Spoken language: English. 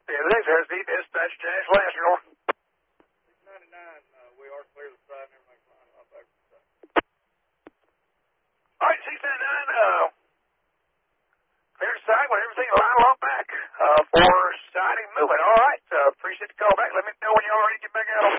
Yeah, thanks, SB. Dispatch Dash National. 699, we are clear the side and everything's fine. I'll back to the side. All right, 699, clear the side when everything line along back. For siding moving. All right, appreciate the call back. Let me know when you're all ready to get back out on